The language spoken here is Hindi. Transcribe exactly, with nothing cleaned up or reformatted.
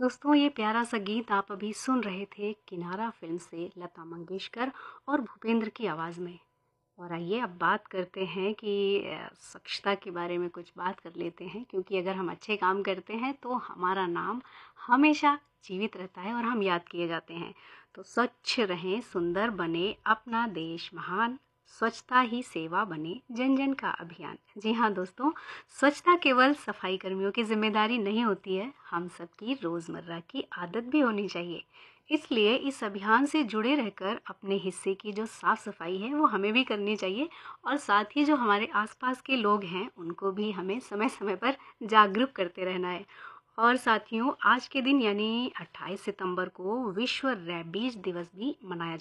दोस्तों ये प्यारा सा गीत आप अभी सुन रहे थे किनारा फिल्म से लता मंगेशकर और भूपेंद्र की आवाज़ में। और आइए अब बात करते हैं कि अ, स्वच्छता के बारे में कुछ बात कर लेते हैं, क्योंकि अगर हम अच्छे काम करते हैं तो हमारा नाम हमेशा जीवित रहता है और हम याद किए जाते हैं। तो स्वच्छ रहें, सुंदर बने, अपना देश महान, स्वच्छता ही सेवा बने, जन जन का अभियान। जी हाँ दोस्तों, स्वच्छता केवल सफाई कर्मियों की जिम्मेदारी नहीं होती है, हम सबकी रोज़मर्रा की आदत भी होनी चाहिए। इसलिए इस अभियान से जुड़े रहकर अपने हिस्से की जो साफ सफाई है वो हमें भी करनी चाहिए, और साथ ही जो हमारे आसपास के लोग हैं उनको भी हमें समय समय पर जागरूक करते रहना है। और साथियों, आज के दिन यानी अट्ठाईस सितंबर को विश्व रेबीज दिवस भी मनाया